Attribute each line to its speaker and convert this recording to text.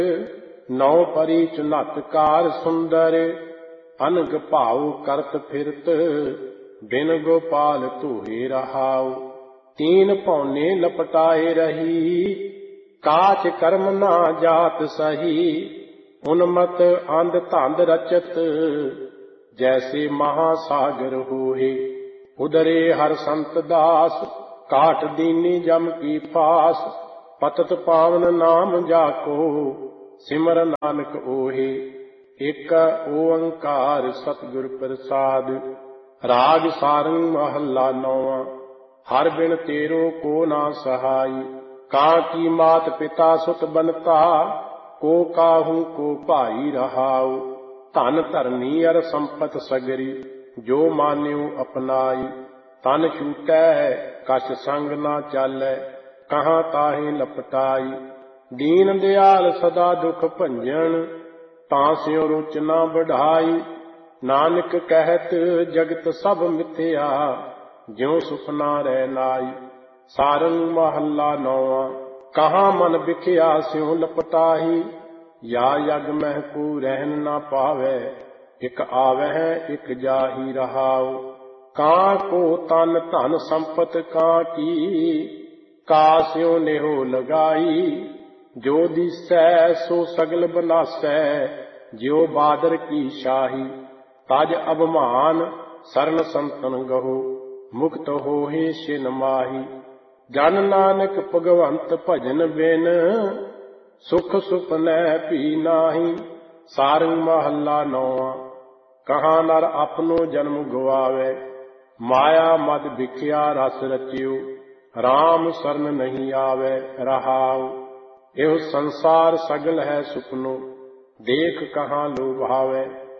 Speaker 1: नौ परी चुनतकार सुंदर, अनग भाव करत फिरत, बिन गोपाल तूहे रहाओ। तीन पौने लपटाए रही, काच कर्म ना जात सही। उन्मत अंध धंध रचत, जैसे महासागर होए। उदरे हर संत दास, काट दीनी जम की फास। पतत पावन नाम जाको, सिमर नानक ओहे। एक ओंकार सतगुर प्रसाद, राग सारंग महला नौवां। हर बिन तेरो को ना सहाई, काकी मात पिता सुत बनता। को काहू को भाई रहाऊ। धन धरनी अर संपत सगरी, जो मान्यो अपनाई। तन छूटै कछ संग ना चालै, कहाँ ताहे लपटाई। दीन दयाल सदा दुख भंजन, तांस्यो रुच ना बढ़ाई। नानक कहत जगत सब मिथ्या, ज्यों सुपना रह नाई। सारंग महला नौवां। कहाँ मन बिख्या स्यों लपटाही, या यग मह को रहन ना पावै। इक आवह इक जाही रहाओ। कां को तन धन संपत कां की, कास्यों नेहो लगाई। जो दिसै सो सगल बनासै, ज्यो बादर की शाही। तज अभिमान सरन संतन गहो, मुक्त होहे छिन माही। जन नानक भगवंत भजन बिन, सुख सुपनै भी नाही। सारंग महला नौवां। कहाँ नर अपनो जन्म गवावे, माया मद बिख्या रस रचियो। राम सरन नहीं आवे रहाओ। एहो संसार सगल है सुपनो, देख कहाँ लोभावे।